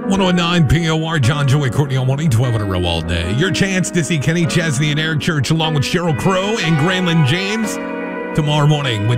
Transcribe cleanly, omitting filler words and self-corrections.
109 POR, John, Joey, Courtney on 112 in a row all day. Your chance to see Kenny Chesney and Eric Church along with Sheryl Crow and Graylin James tomorrow morning with